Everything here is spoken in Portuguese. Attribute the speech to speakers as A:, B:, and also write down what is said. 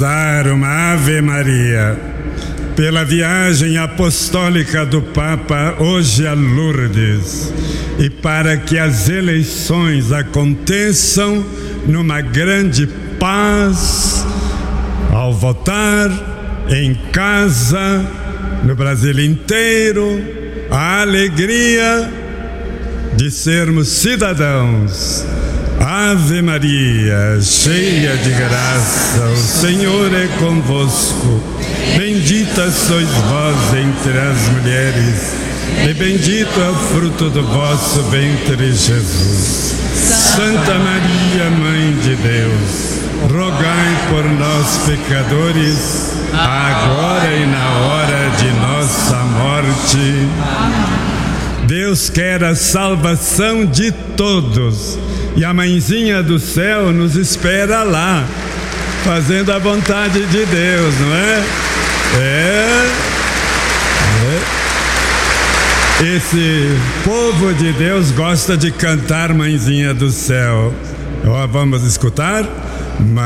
A: Dar uma Ave Maria pela viagem apostólica do Papa hoje a Lourdes e para que as eleições aconteçam numa grande paz ao votar em casa, no Brasil inteiro, a alegria de sermos cidadãos. Ave Maria, cheia de graça, o Senhor é convosco. Bendita sois vós entre as mulheres, e bendito é o fruto do vosso ventre, Jesus. Santa Maria, Mãe de Deus, rogai por nós, pecadores, agora e na hora de nossa morte. Deus quer a salvação de todos. E a Mãezinha do céu nos espera lá, fazendo a vontade de Deus, não é? Esse povo de Deus gosta de cantar Mãezinha do céu. Vamos escutar?